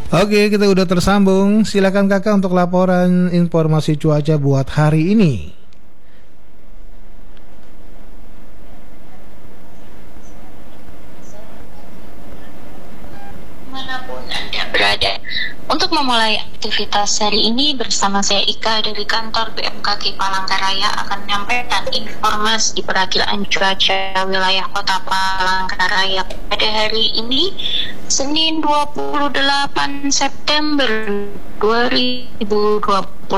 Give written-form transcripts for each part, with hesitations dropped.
Oke, kita udah tersambung. Silakan Kakak untuk laporan informasi cuaca buat hari ini. Manapun Anda berada. Untuk memulai aktivitas hari ini bersama saya Ika dari kantor BMKG Palangkaraya akan menyampaikan informasi perakiraan cuaca wilayah Kota Palangkaraya pada hari ini Senin 28 September 2026.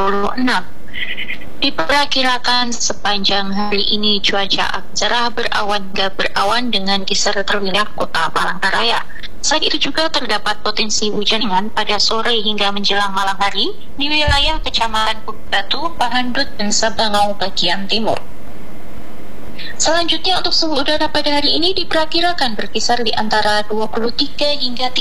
Diperkirakan sepanjang hari ini cuaca cerah berawan hingga berawan dengan kisar terwilayah Kota Palangkaraya. Selain itu juga terdapat potensi hujan ringan pada sore hingga menjelang malam hari di wilayah Kecamatan Batu, Pahandut, dan Sabangau bagian timur. Selanjutnya untuk suhu udara pada hari ini diperkirakan berkisar di antara 23 hingga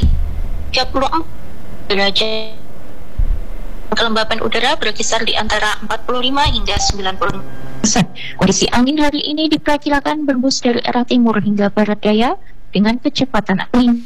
34 derajat. Kelembapan udara berkisar di antara 45 hingga 90%. Kondisi angin hari ini diperkirakan berhembus dari arah timur hingga barat daya dengan kecepatan angin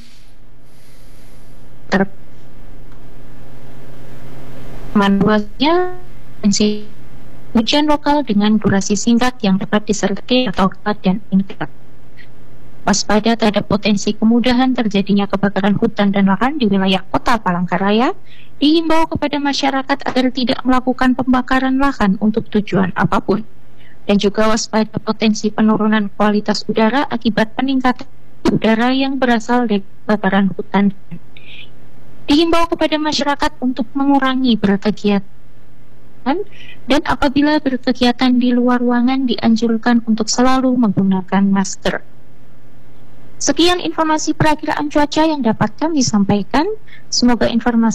potensi hujan lokal dengan durasi singkat yang dapat disertai atau lebat dan singkat. Waspada terhadap potensi kemudahan terjadinya kebakaran hutan dan lahan di wilayah Kota Palangkaraya. Dihimbau kepada masyarakat agar tidak melakukan pembakaran lahan untuk tujuan apapun. Dan juga waspada potensi penurunan kualitas udara akibat peningkatan udara yang berasal dari kebakaran hutan. Dihimbau kepada masyarakat untuk mengurangi berkegiatan dan apabila berkegiatan di luar ruangan dianjurkan untuk selalu menggunakan masker. Sekian informasi perakiraan cuaca yang dapat kami sampaikan. Semoga informasi